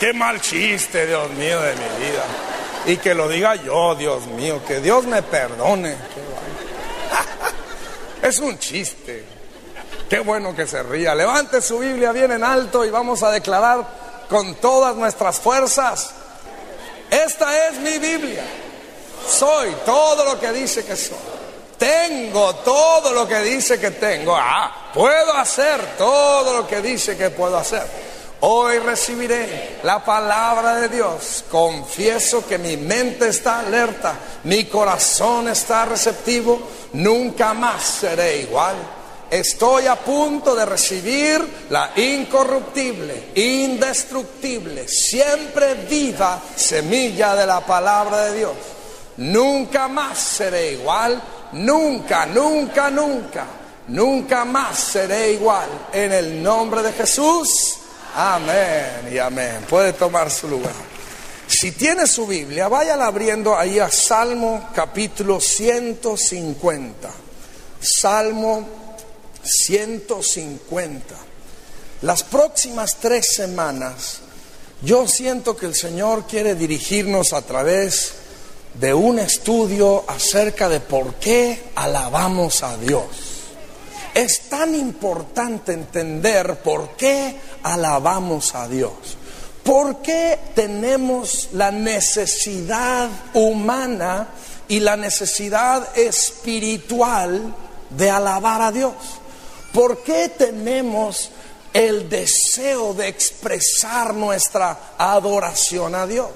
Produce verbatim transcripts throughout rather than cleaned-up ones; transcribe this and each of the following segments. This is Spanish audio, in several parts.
Qué mal chiste, Dios mío, de mi vida. Y que lo diga yo, Dios mío, que Dios me perdone. Es un chiste. Qué bueno que se ría. Levante su Biblia bien en alto y vamos a declarar con todas nuestras fuerzas: esta es mi Biblia. Soy todo lo que dice que soy. Tengo todo lo que dice que tengo. Ah, puedo hacer todo lo que dice que puedo hacer. Hoy recibiré la palabra de Dios. Confieso que mi mente está alerta, mi corazón está receptivo. Nunca más seré igual. Estoy a punto de recibir la incorruptible, indestructible, siempre viva semilla de la palabra de Dios. Nunca más seré igual. Nunca, nunca, nunca, nunca más seré igual. En el nombre de Jesús, amén y amén. Puede tomar su lugar. Si tiene su Biblia, váyala abriendo ahí a Salmo capítulo ciento cincuenta. Salmo ciento cincuenta. Las próximas tres semanas, yo siento que el Señor quiere dirigirnos a través de un estudio acerca de por qué alabamos a Dios. Es tan importante entender por qué alabamos a Dios. ¿Por qué tenemos la necesidad humana y la necesidad espiritual de alabar a Dios? ¿Por qué tenemos el deseo de expresar nuestra adoración a Dios?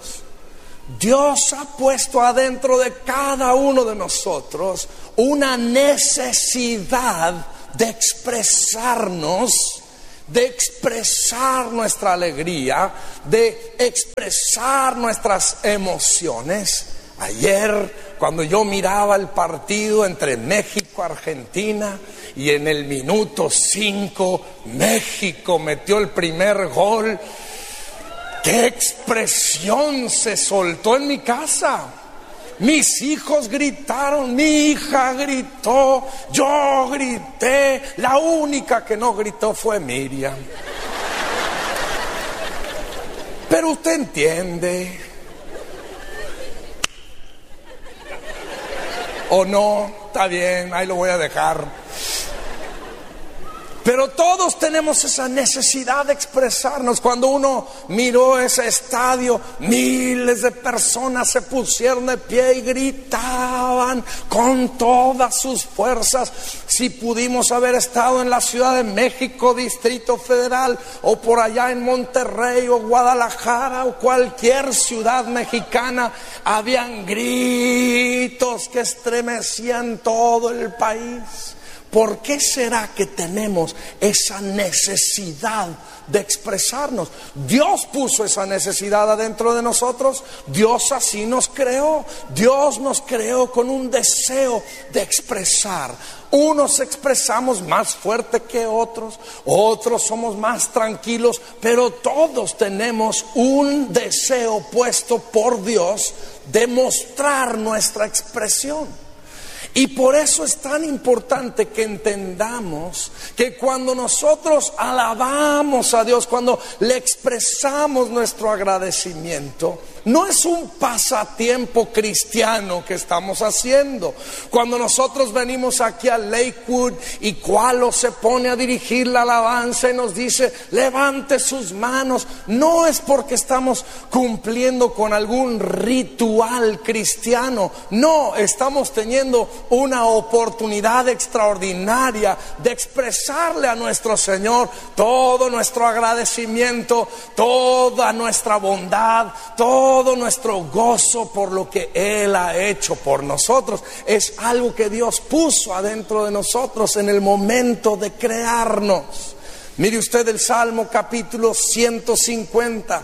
Dios ha puesto adentro de cada uno de nosotros una necesidad de expresarnos, de expresar nuestra alegría, de expresar nuestras emociones. Ayer, cuando yo miraba el partido entre México y Argentina, y en el minuto cinco México metió el primer gol, ¡qué expresión se soltó en mi casa! Mis hijos gritaron, mi hija gritó, yo grité. La única que no gritó fue Miriam. Pero usted entiende. ¿O no? Está bien, ahí lo voy a dejar. Pero todos tenemos esa necesidad de expresarnos. Cuando uno miró ese estadio, miles de personas se pusieron de pie y gritaban con todas sus fuerzas. Si pudimos haber estado en la Ciudad de México, Distrito Federal, o por allá en Monterrey o Guadalajara o cualquier ciudad mexicana, habían gritos que estremecían todo el país. ¿Por qué será que tenemos esa necesidad de expresarnos? Dios puso esa necesidad adentro de nosotros. Dios así nos creó. Dios nos creó con un deseo de expresar. Unos expresamos más fuerte que otros, otros somos más tranquilos, pero todos tenemos un deseo puesto por Dios de mostrar nuestra expresión. Y por eso es tan importante que entendamos que cuando nosotros alabamos a Dios, cuando le expresamos nuestro agradecimiento, no es un pasatiempo cristiano que estamos haciendo. Cuando nosotros venimos aquí a Lakewood y Cualo se pone a dirigir la alabanza y nos dice, levante sus manos, no es porque estamos cumpliendo con algún ritual cristiano. No, estamos teniendo una oportunidad extraordinaria de expresarle a nuestro Señor todo nuestro agradecimiento, toda nuestra bondad, todo nuestro gozo por lo que Él ha hecho por nosotros. Es algo que Dios puso adentro de nosotros en el momento de crearnos. Mire usted el Salmo capítulo ciento cincuenta.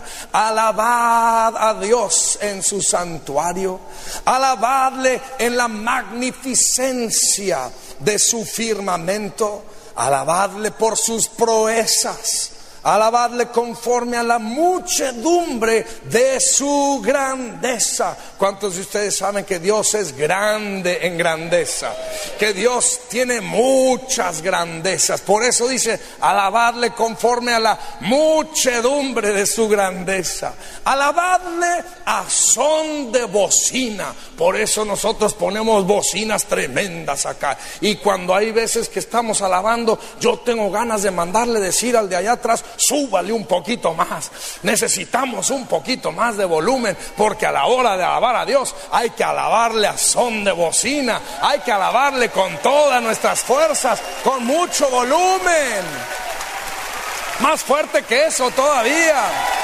Alabad a Dios en su santuario. Alabadle en la magnificencia de su firmamento. Alabadle por sus proezas. Alabadle conforme a la muchedumbre de su grandeza. ¿Cuántos de ustedes saben que Dios es grande en grandeza? Que Dios tiene muchas grandezas. Por eso dice, alabadle conforme a la muchedumbre de su grandeza. Alabadle a son de bocina. Por eso nosotros ponemos bocinas tremendas acá. Y cuando hay veces que estamos alabando, yo tengo ganas de mandarle decir al de allá atrás, súbale un poquito más. Necesitamos un poquito más de volumen, porque a la hora de alabar a Dios hay que alabarle a son de bocina. Hay que alabarle con todas nuestras fuerzas, con mucho volumen. Más fuerte que eso todavía.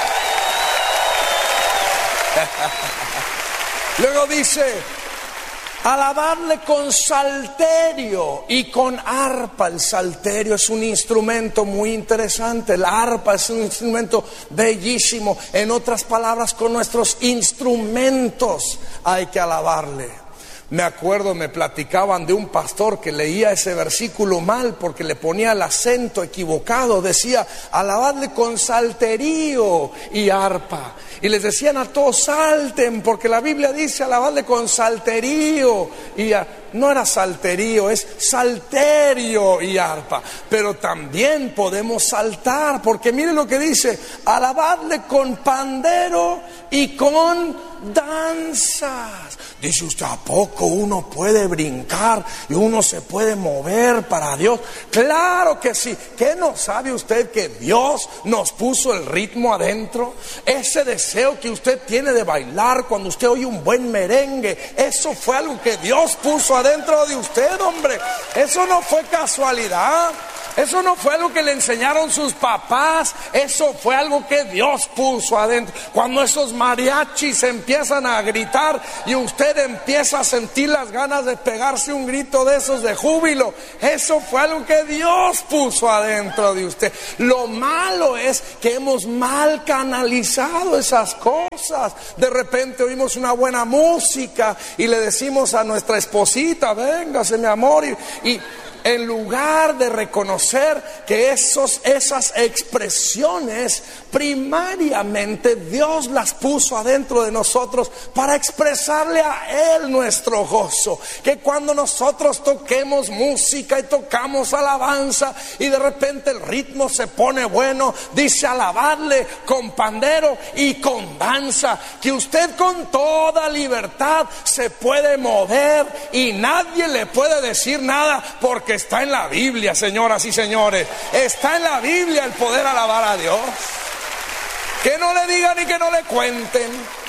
Luego dice, alabarle con salterio y con arpa. El salterio es un instrumento muy interesante. La arpa es un instrumento bellísimo. En otras palabras, con nuestros instrumentos hay que alabarle. Me acuerdo, me platicaban de un pastor que leía ese versículo mal porque le ponía el acento equivocado. Decía, alabadle con salterio y arpa. Y les decían a todos, salten, porque la Biblia dice, alabadle con salterio y arpa. No era salterio, es salterio y arpa. Pero también podemos saltar, porque miren lo que dice, alabadle con pandero y con danzas. Dice usted, ¿a poco uno puede brincar y uno se puede mover para Dios? Claro que sí. ¿Qué no sabe usted que Dios nos puso el ritmo adentro? Ese deseo que usted tiene de bailar cuando usted oye un buen merengue, eso fue algo que Dios puso adentro de usted, hombre. Eso no fue casualidad. Eso no fue algo que le enseñaron sus papás. Eso fue algo que Dios puso adentro. Cuando esos mariachis empiezan a gritar y usted empieza a sentir las ganas de pegarse un grito de esos de júbilo, eso fue algo que Dios puso adentro de usted. Lo malo es que hemos mal canalizado esas cosas. De repente oímos una buena música y le decimos a nuestra esposita, véngase mi amor, y, y en lugar de reconocer que esos, esas expresiones primariamente Dios las puso adentro de nosotros para expresarle a Él nuestro gozo. Que cuando nosotros toquemos música y tocamos alabanza y de repente el ritmo se pone bueno, dice alabadle con pandero y con danza. Que usted con toda libertad se puede mover y nadie le puede decir nada, porque está en la Biblia, señoras y señores. Está en la Biblia el poder alabar a Dios. Que no le digan y que no le cuenten.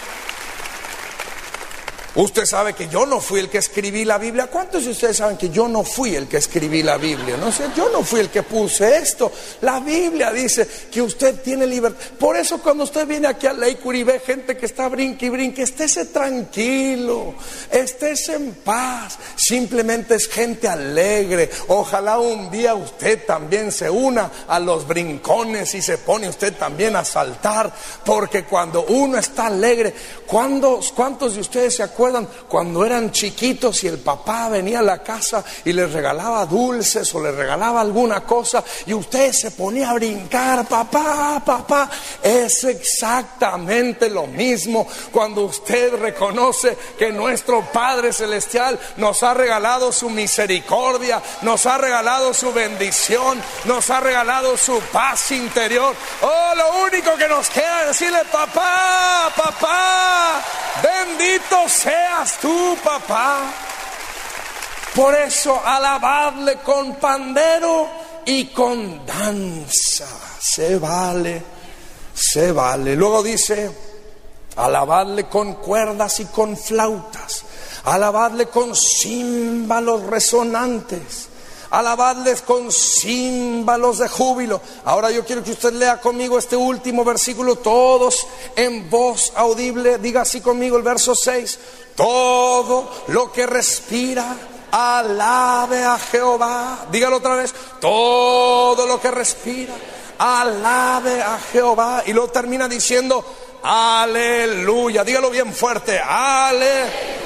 Usted sabe que yo no fui el que escribí la Biblia. ¿Cuántos de ustedes saben que yo no fui el que escribí la Biblia? No sé, yo no fui el que puse esto. La Biblia dice que usted tiene libertad. Por eso cuando usted viene aquí a Lakewood y ve gente que está brinque y brinque, estése tranquilo, estése en paz. Simplemente es gente alegre. Ojalá un día usted también se una a los brincones y se pone usted también a saltar. Porque cuando uno está alegre, ¿cuántos, cuántos de ustedes se acuerdan cuando eran chiquitos y el papá venía a la casa y les regalaba dulces o les regalaba alguna cosa y usted se ponía a brincar? Papá, papá. Es exactamente lo mismo cuando usted reconoce que nuestro Padre Celestial nos ha regalado su misericordia, nos ha regalado su bendición, nos ha regalado su paz interior. Oh, lo único que nos queda es decirle, papá, papá, bendito sea seas tú, papá. Por eso alabadle con pandero y con danza. Se vale, se vale. Luego dice, alabadle con cuerdas y con flautas. Alabadle con címbalos resonantes. Alabadles con címbalos de júbilo. Ahora yo quiero que usted lea conmigo este último versículo, todos en voz audible. Diga así conmigo el verso seis. Todo lo que respira, alabe a Jehová. Dígalo otra vez. Todo lo que respira, alabe a Jehová. Y luego termina diciendo, aleluya. Dígalo bien fuerte. Aleluya.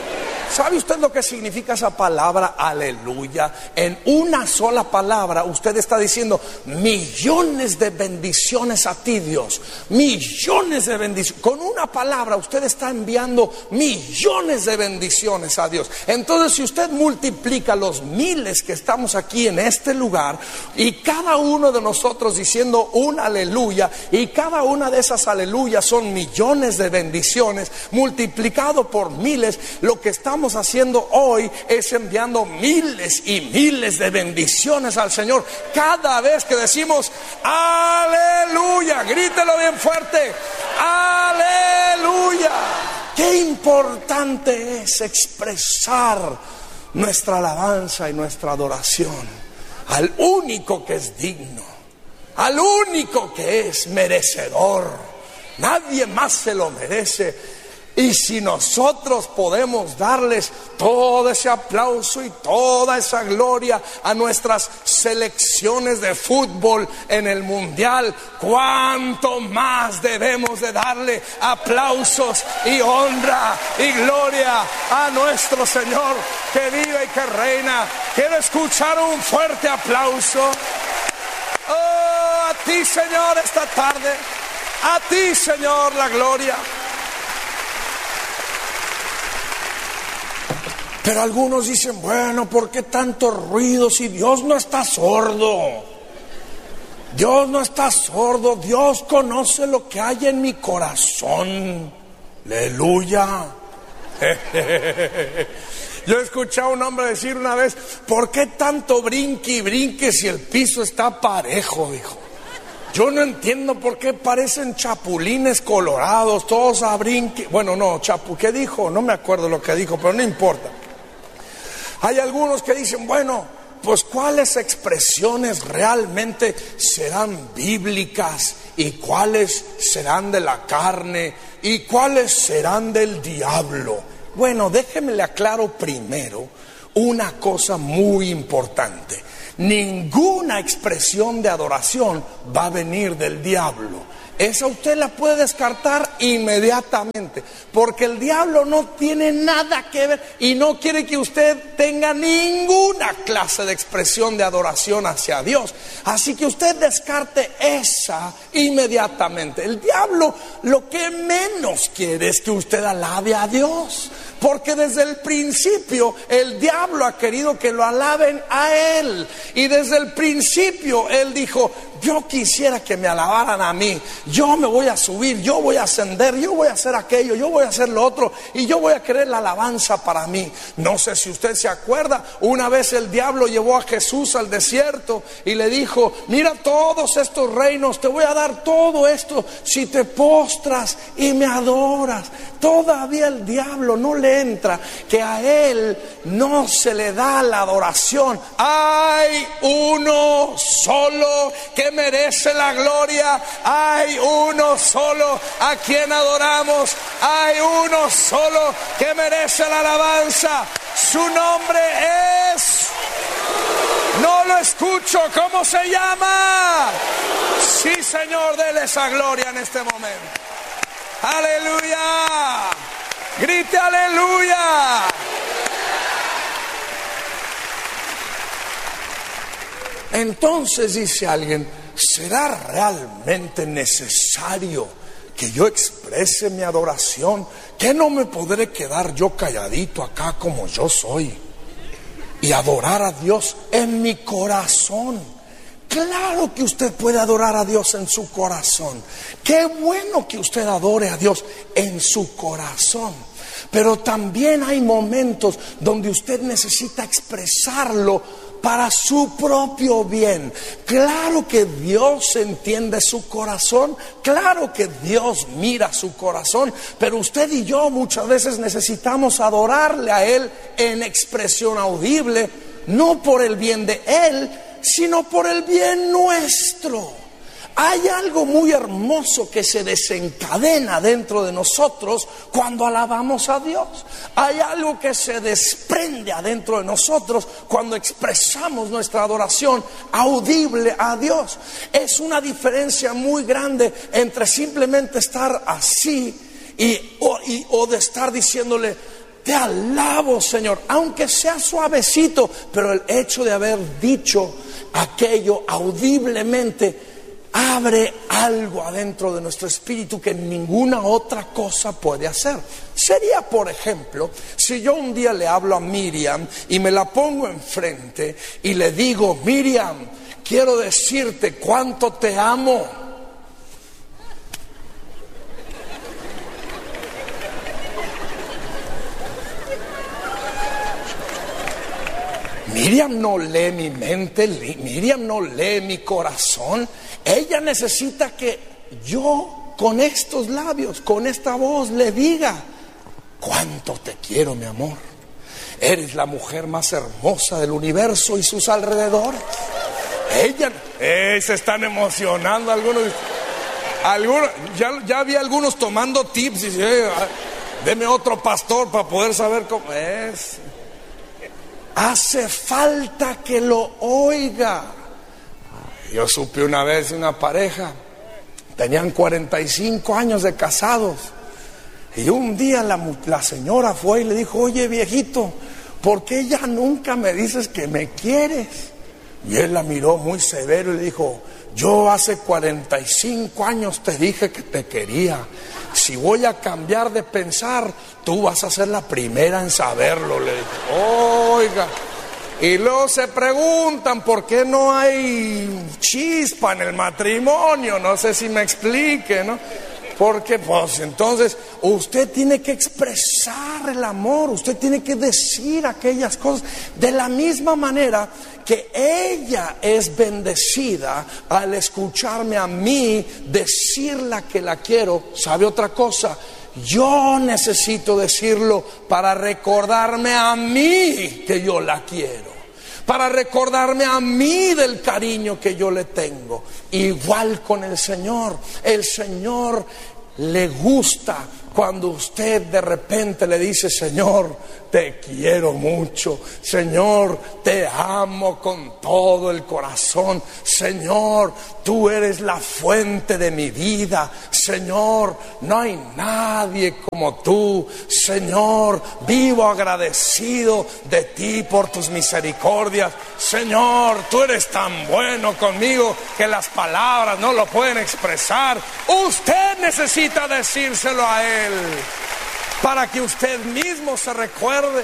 ¿Sabe usted lo que significa esa palabra aleluya? En una sola palabra usted está diciendo millones de bendiciones a ti, Dios. Millones de bendiciones. Con una palabra usted está enviando millones de bendiciones a Dios. Entonces, si usted multiplica los miles que estamos aquí en este lugar, y cada uno de nosotros diciendo un aleluya, y cada una de esas aleluyas son millones de bendiciones, multiplicado por miles, lo que estamos haciendo hoy es enviando miles y miles de bendiciones al Señor cada vez que decimos aleluya. Grítelo bien fuerte, aleluya. Qué importante es expresar nuestra alabanza y nuestra adoración al único que es digno, al único que es merecedor. Nadie más se lo merece. Y si nosotros podemos darles todo ese aplauso y toda esa gloria a nuestras selecciones de fútbol en el mundial, ¿cuánto más debemos de darle aplausos y honra y gloria a nuestro Señor que vive y que reina? Quiero escuchar un fuerte aplauso. Oh, a ti, Señor, esta tarde. A ti, Señor, la gloria. Pero algunos dicen, bueno, ¿por qué tanto ruido si Dios no está sordo? Dios no está sordo, Dios conoce lo que hay en mi corazón. Aleluya. Yo escuché a un hombre decir una vez, ¿por qué tanto brinque y brinque si el piso está parejo? Dijo. Yo no entiendo por qué parecen chapulines colorados, todos a brinque. Bueno, no, chapu, ¿qué dijo? No me acuerdo lo que dijo, pero no importa. Hay algunos que dicen, bueno, pues cuáles expresiones realmente serán bíblicas y cuáles serán de la carne y cuáles serán del diablo. Bueno, déjeme le aclaro primero una cosa muy importante. Ninguna expresión de adoración va a venir del diablo. Esa usted la puede descartar inmediatamente, porque el diablo no tiene nada que ver y no quiere que usted tenga ninguna clase de expresión de adoración hacia Dios. Así que usted descarte esa inmediatamente. El diablo lo que menos quiere es que usted alabe a Dios, porque desde el principio el diablo ha querido que lo alaben a él. Y desde el principio él dijo, yo quisiera que me alabaran a mí. Yo me voy a subir, yo voy a ascender, yo voy a hacer aquello, yo voy a hacer lo otro, y yo voy a querer la alabanza para mí. No sé si usted se acuerda, una vez el diablo llevó a Jesús al desierto y le dijo, mira todos estos reinos, te voy a dar todo esto si te postras y me adoras. Todavía el diablo no le entra que a él no se le da la adoración. Hay uno solo que merece la gloria, hay uno solo a quien adoramos, hay uno solo que merece la alabanza. Su nombre es... No lo escucho, ¿cómo se llama? Sí, Señor, dele esa gloria en este momento. Aleluya. Grite aleluya. Entonces dice alguien, ¿será realmente necesario que yo exprese mi adoración? ¿Que no me podré quedar yo calladito acá como yo soy y adorar a Dios en mi corazón? Claro que usted puede adorar a Dios en su corazón. Qué bueno que usted adore a Dios en su corazón. Pero también hay momentos donde usted necesita expresarlo para su propio bien. Claro que Dios entiende su corazón, claro que Dios mira su corazón, pero usted y yo muchas veces necesitamos adorarle a Él en expresión audible, no por el bien de Él, sino por el bien nuestro. Hay algo muy hermoso que se desencadena dentro de nosotros cuando alabamos a Dios. Hay algo que se desprende adentro de nosotros cuando expresamos nuestra adoración audible a Dios. Es una diferencia muy grande entre simplemente estar así y, o, y, o de estar diciéndole, te alabo, Señor, aunque sea suavecito, pero el hecho de haber dicho aquello audiblemente abre algo adentro de nuestro espíritu que ninguna otra cosa puede hacer. Sería, por ejemplo, si yo un día le hablo a Miriam y me la pongo enfrente y le digo: Miriam, quiero decirte cuánto te amo. Miriam no lee mi mente, Miriam no lee mi corazón. Ella necesita que yo con estos labios, con esta voz le diga: cuánto te quiero, mi amor. Eres la mujer más hermosa del universo y sus alrededores. Ella, eh, se están emocionando algunos. algunos ya, ya vi algunos tomando tips y eh, deme otro pastor para poder saber cómo es. Hace falta que lo oiga. Yo supe una vez de una pareja, tenían cuarenta y cinco años de casados, y un día la, la señora fue y le dijo: oye, viejito, ¿por qué ya nunca me dices que me quieres? Y él la miró muy severo y le dijo: yo hace cuarenta y cinco años te dije que te quería. Si voy a cambiar de pensar, tú vas a ser la primera en saberlo. Le dijo: oiga. Y luego se preguntan por qué no hay chispa en el matrimonio. No sé si me explique, ¿no? Porque pues entonces usted tiene que expresar el amor, usted tiene que decir aquellas cosas de la misma manera que ella es bendecida al escucharme a mí decirla que la quiero. ¿Sabe otra cosa? Yo necesito decirlo para recordarme a mí que yo la quiero, para recordarme a mí del cariño que yo le tengo. Igual con el Señor. El Señor le gusta cuando usted de repente le dice: Señor, te quiero mucho. Señor, te amo con todo el corazón. Señor, tú eres la fuente de mi vida. Señor, no hay nadie como tú. Señor, vivo agradecido de ti por tus misericordias. Señor, tú eres tan bueno conmigo que las palabras no lo pueden expresar. Usted necesita decírselo a Él, para que usted mismo se recuerde.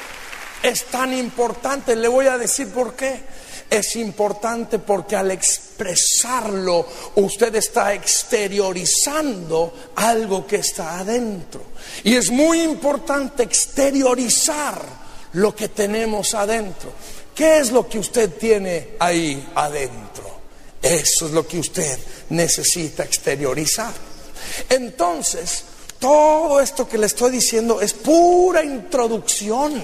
Es tan importante. Le voy a decir por qué. Es importante porque al expresarlo, usted está exteriorizando algo que está adentro. Y es muy importante exteriorizar lo que tenemos adentro. ¿Qué es lo que usted tiene ahí adentro? Eso es lo que usted necesita exteriorizar. Entonces, todo esto que le estoy diciendo es pura introducción.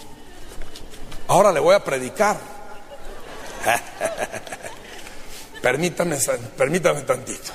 Ahora le voy a predicar. Permítame, permítame tantito.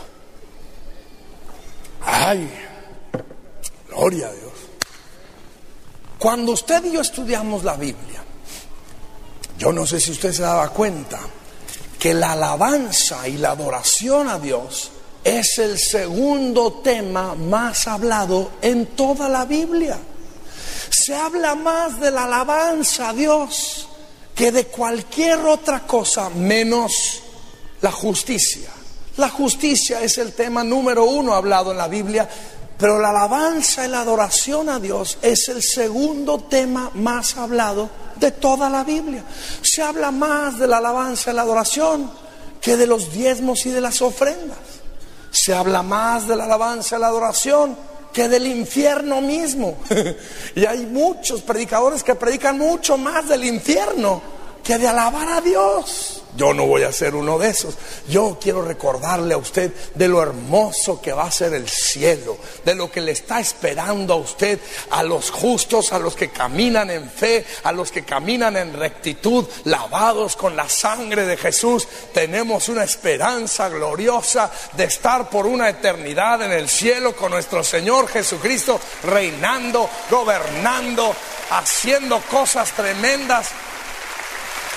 Ay, gloria a Dios. Cuando usted y yo estudiamos la Biblia, yo no sé si usted se daba cuenta que la alabanza y la adoración a Dios es el segundo tema más hablado en toda la Biblia. Se habla más de la alabanza a Dios que de cualquier otra cosa, menos la justicia. La justicia es el tema número uno hablado en la Biblia, pero la alabanza y la adoración a Dios es el segundo tema más hablado de toda la Biblia. Se habla más de la alabanza y la adoración que de los diezmos y de las ofrendas. Se habla más de la alabanza y la adoración que del infierno mismo. Y hay muchos predicadores que predican mucho más del infierno que de alabar a Dios. Yo no voy a ser uno de esos. Yo quiero recordarle a usted de lo hermoso que va a ser el cielo, de lo que le está esperando a usted, a los justos, a los que caminan en fe, a los que caminan en rectitud, lavados con la sangre de Jesús. Tenemos una esperanza gloriosa de estar por una eternidad en el cielo con nuestro Señor Jesucristo, reinando, gobernando, haciendo cosas tremendas.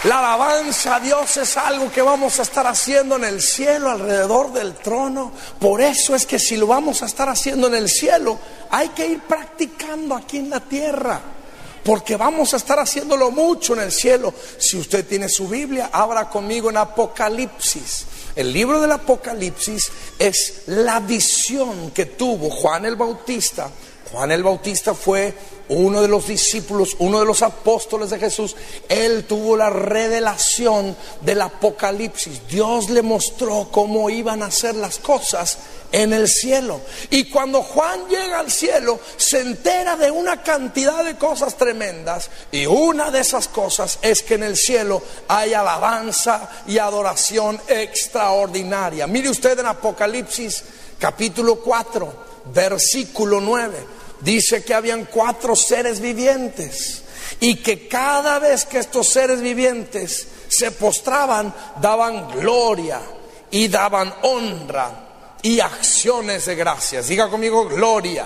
La alabanza a Dios es algo que vamos a estar haciendo en el cielo, alrededor del trono. Por eso es que si lo vamos a estar haciendo en el cielo, hay que ir practicando aquí en la tierra, porque vamos a estar haciéndolo mucho en el cielo. Si usted tiene su Biblia, abra conmigo en Apocalipsis. El libro del Apocalipsis es la visión que tuvo Juan el Bautista. Juan el Bautista fue uno de los discípulos, uno de los apóstoles de Jesús. Él tuvo la revelación del Apocalipsis. Dios le mostró cómo iban a ser las cosas en el cielo. Y cuando Juan llega al cielo, se entera de una cantidad de cosas tremendas. Y una de esas cosas es que en el cielo hay alabanza y adoración extraordinaria. Mire usted en Apocalipsis capítulo cuatro, versículo nueve. Dice que habían cuatro seres vivientes y que cada vez que estos seres vivientes se postraban, daban gloria y daban honra y acciones de gracias. Diga conmigo: gloria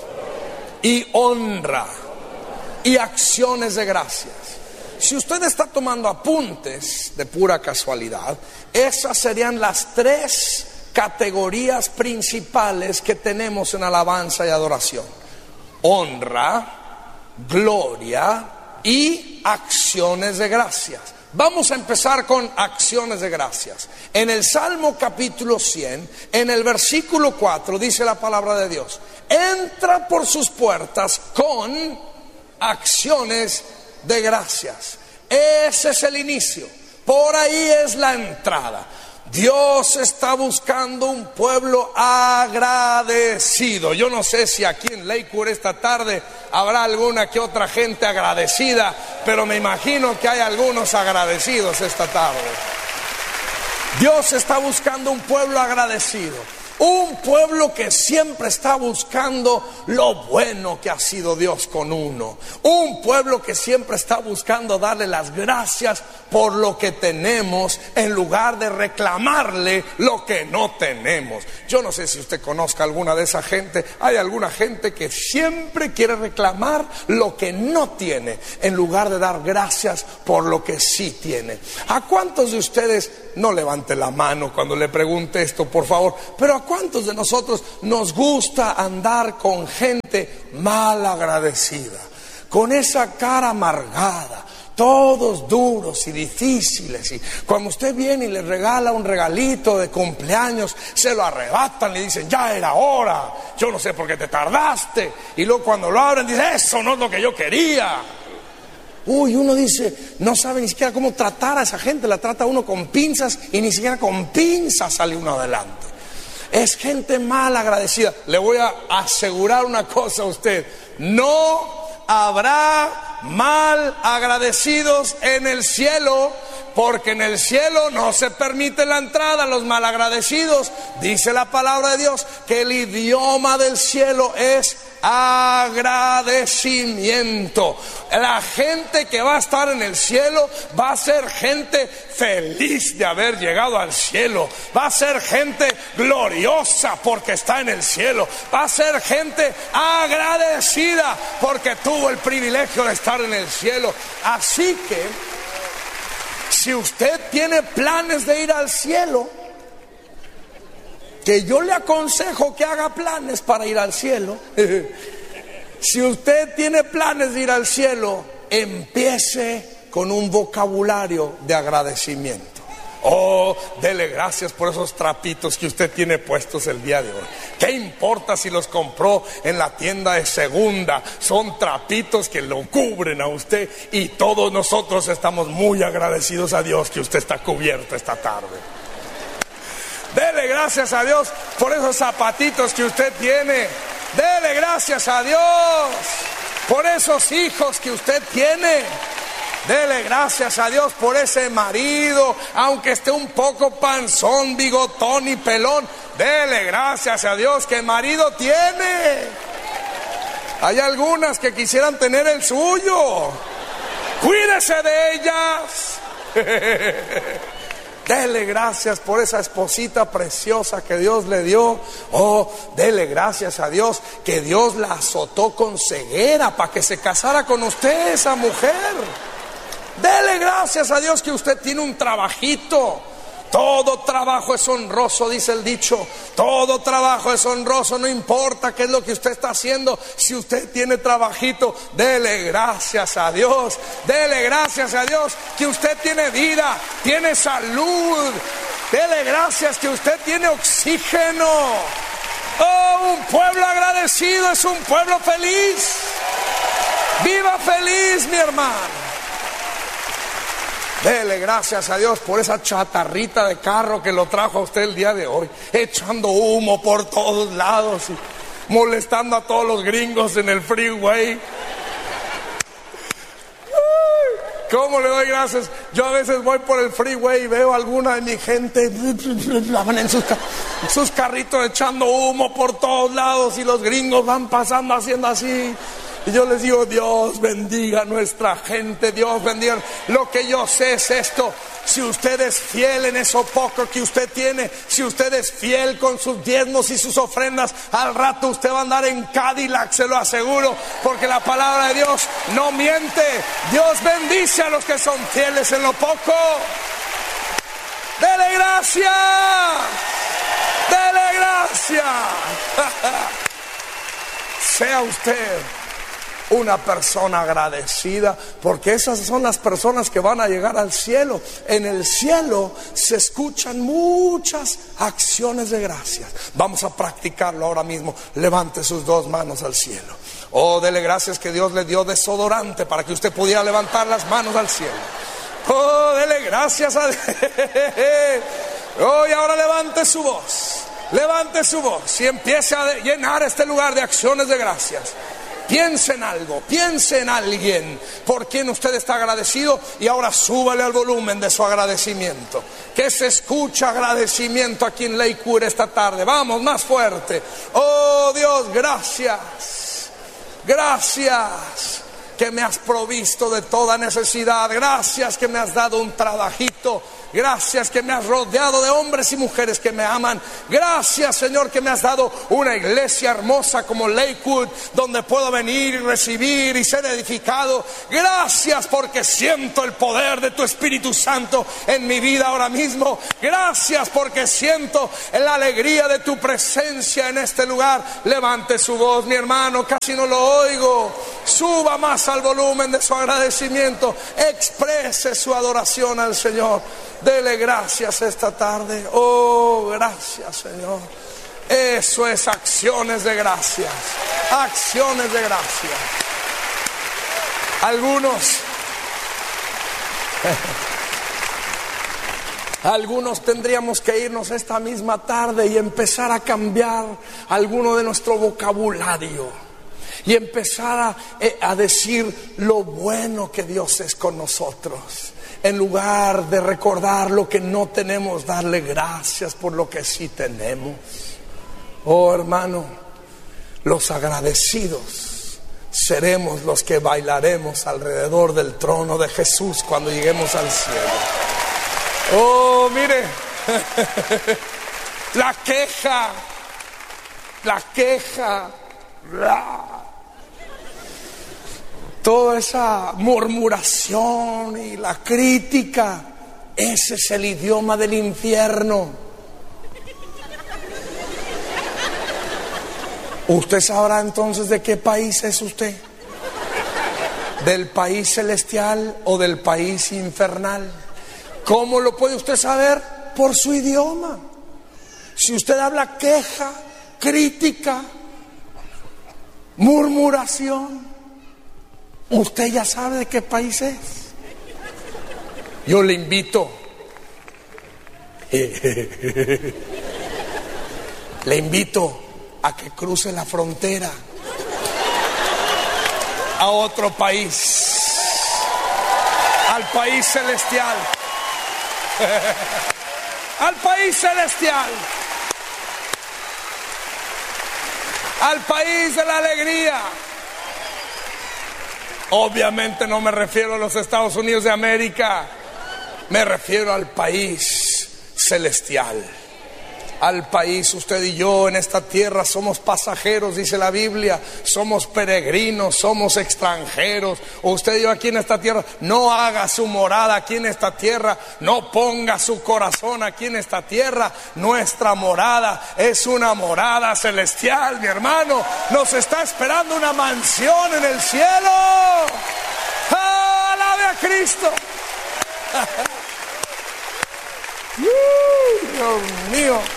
y honra y acciones de gracias. Si usted está tomando apuntes de pura casualidad, esas serían las tres categorías principales que tenemos en alabanza y adoración: honra, gloria y acciones de gracias. Vamos a empezar con acciones de gracias. En el Salmo capítulo cien, en el versículo cuatro, dice la palabra de Dios: entra por sus puertas con acciones de gracias. Ese es el inicio, por ahí es la entrada. Dios está buscando un pueblo agradecido. Yo no sé si aquí en Lakewood esta tarde habrá alguna que otra gente agradecida, pero me imagino que hay algunos agradecidos esta tarde. Dios está buscando un pueblo agradecido, un pueblo que siempre está buscando lo bueno que ha sido Dios con uno, un pueblo que siempre está buscando darle las gracias por lo que tenemos en lugar de reclamarle lo que no tenemos. Yo no sé si usted conozca alguna de esa gente. Hay alguna gente que siempre quiere reclamar lo que no tiene en lugar de dar gracias por lo que sí tiene. ¿A cuántos de ustedes, no levante la mano cuando le pregunte esto, por favor, pero a cuántos de nosotros nos gusta andar con gente mal agradecida, con esa cara amargada, todos duros y difíciles? Y cuando usted viene y le regala un regalito de cumpleaños, se lo arrebatan, le dicen: ya era hora, yo no sé por qué te tardaste. Y luego cuando lo abren, dice: eso no es lo que yo quería. Uy, uno dice, no sabe ni siquiera cómo tratar a esa gente. La trata uno con pinzas y ni siquiera con pinzas sale uno adelante. Es gente mal agradecida. Le voy a asegurar una cosa a usted: no habrá mal agradecidos en el cielo, porque en el cielo no se permite la entrada a los mal agradecidos. Dice la palabra de Dios que el idioma del cielo es agradecimiento. La gente que va a estar en el cielo va a ser gente feliz de haber llegado al cielo, va a ser gente gloriosa porque está en el cielo, va a ser gente agradecida porque tuvo el privilegio de estar en el cielo. Así que si usted tiene planes de ir al cielo, que yo le aconsejo que haga planes para ir al cielo. Si usted tiene planes de ir al cielo, empiece con un vocabulario de agradecimiento. Oh, dele gracias por esos trapitos que usted tiene puestos el día de hoy. ¿Qué importa si los compró en la tienda de segunda? Son trapitos que lo cubren a usted, y todos nosotros estamos muy agradecidos a Dios que usted está cubierto esta tarde. Dele gracias a Dios por esos zapatitos que usted tiene. Dele gracias a Dios por esos hijos que usted tiene. Dele gracias a Dios por ese marido, aunque esté un poco panzón, bigotón y pelón. Dele gracias a Dios que el marido tiene. Hay algunas que quisieran tener el suyo. Cuídese de ellas. Dele gracias por esa esposita preciosa que Dios le dio. Oh, dele gracias a Dios que Dios la azotó con ceguera para que se casara con usted, esa mujer. Dele gracias a Dios que usted tiene un trabajito. Todo trabajo es honroso, dice el dicho. Todo trabajo es honroso, no importa qué es lo que usted está haciendo. Si usted tiene trabajito, dele gracias a Dios. Dele gracias a Dios que usted tiene vida, tiene salud. Dele gracias que usted tiene oxígeno. Oh, un pueblo agradecido es un pueblo feliz. Viva feliz, mi hermano. Dele gracias a Dios por esa chatarrita de carro que lo trajo a usted el día de hoy, echando humo por todos lados y molestando a todos los gringos en el freeway. ¿Cómo le doy gracias? Yo a veces voy por el freeway y veo a alguna de mi gente van en sus, sus carritos echando humo por todos lados y los gringos van pasando haciendo así. Y yo les digo, Dios bendiga a nuestra gente, Dios bendiga. Lo que yo sé es esto: si usted es fiel en eso poco que usted tiene, si usted es fiel con sus diezmos y sus ofrendas, al rato usted va a andar en Cadillac, se lo aseguro, porque la palabra de Dios no miente. Dios bendice a los que son fieles en lo poco. Dele gracias, dele gracias. Sea usted una persona agradecida, porque esas son las personas que van a llegar al cielo. En el cielo se escuchan muchas acciones de gracias. Vamos a practicarlo ahora mismo. Levante sus dos manos al cielo. Oh, dele gracias que Dios le dio desodorante para que usted pudiera levantar las manos al cielo. Oh, dele gracias a Dios. Oh, y ahora levante su voz. Levante su voz y empiece a llenar este lugar de acciones de gracias. Piense en algo, piense en alguien por quien usted está agradecido, y ahora súbale al volumen de su agradecimiento. Que se escucha agradecimiento aquí en Lakewood esta tarde. Vamos, más fuerte. Oh Dios, gracias. Gracias que me has provisto de toda necesidad. Gracias que me has dado un trabajito. Gracias que me has rodeado de hombres y mujeres que me aman. Gracias, Señor, que me has dado una iglesia hermosa como Lakewood, donde puedo venir y recibir y ser edificado. Gracias porque siento el poder de tu Espíritu Santo en mi vida ahora mismo. Gracias porque siento la alegría de tu presencia en este lugar. Levante su voz, mi hermano, casi no lo oigo. Suba más al volumen de su agradecimiento. Exprese su adoración al Señor. Dele gracias esta tarde. Oh, gracias, Señor. Eso es acciones de gracias. Acciones de gracias. Algunos Algunos tendríamos que irnos esta misma tarde y empezar a cambiar alguno de nuestro vocabulario y empezar a, eh, a decir lo bueno que Dios es con nosotros. En lugar de recordar lo que no tenemos, darle gracias por lo que sí tenemos. Oh, hermano, los agradecidos seremos los que bailaremos alrededor del trono de Jesús cuando lleguemos al cielo. Oh, mire, la queja, la queja, toda esa murmuración y la crítica, ese es el idioma del infierno. ¿Usted sabrá entonces de qué país es usted? ¿Del país celestial o del país infernal? ¿Cómo lo puede usted saber? Por su idioma. Si usted habla queja, crítica, murmuración, usted ya sabe de qué país es. Yo le invito, le invito a que cruce la frontera a otro país, al país celestial, al país celestial, al país de la alegría. Obviamente no me refiero a los Estados Unidos de América, me refiero al país celestial. al país. Usted y yo en esta tierra somos pasajeros, dice la Biblia, somos peregrinos, somos extranjeros. Usted y yo aquí en esta tierra, no haga su morada aquí en esta tierra, no ponga su corazón aquí en esta tierra. Nuestra morada es una morada celestial, mi hermano. Nos está esperando una mansión en el cielo. ¡Ah, alabe a Cristo! uh, Dios mío.